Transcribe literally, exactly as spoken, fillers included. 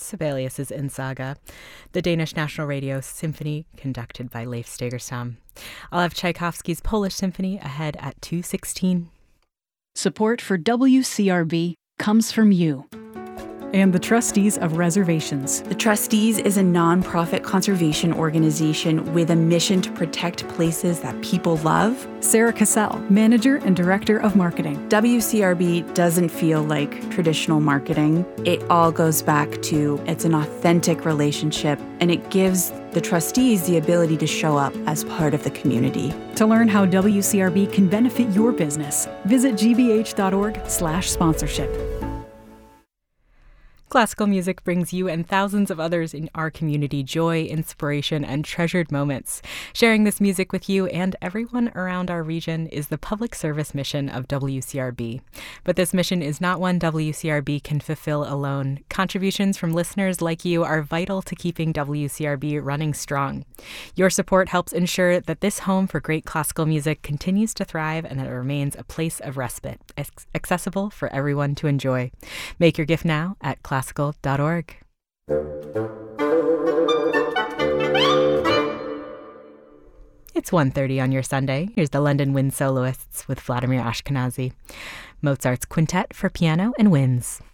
Sibelius's Insaga, the Danish National Radio Symphony conducted by Leif Stegerstam. I'll have Tchaikovsky's Polish Symphony ahead at two sixteen. Support for W C R B comes from you. And the Trustees of Reservations. The Trustees is a nonprofit conservation organization with a mission to protect places that people love. Sarah Cassell, Manager and Director of Marketing. W C R B doesn't feel like traditional marketing. It all goes back to it's an authentic relationship, and it gives the trustees the ability to show up as part of the community. To learn how W C R B can benefit your business, visit gbh.org slash sponsorship. Classical music brings you and thousands of others in our community joy, inspiration, and treasured moments. Sharing this music with you and everyone around our region is the public service mission of W C R B. But this mission is not one W C R B can fulfill alone. Contributions from listeners like you are vital to keeping W C R B running strong. Your support helps ensure that this home for great classical music continues to thrive and that it remains a place of respite, accessible for everyone to enjoy. Make your gift now at classical dot org. It's one thirty on your Sunday. Here's the London Wind Soloists with Vladimir Ashkenazy. Mozart's Quintet for Piano and Winds.